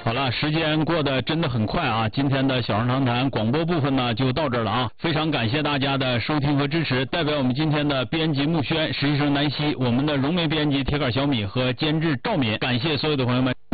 好了，时间过得真的很快啊！今天的小声长谈广播部分呢就到这儿了啊！非常感谢大家的收听和支持。代表我们今天的编辑木轩、实习生南希，我们的融媒编辑铁杆小米和监制赵敏，感谢所有的朋友们。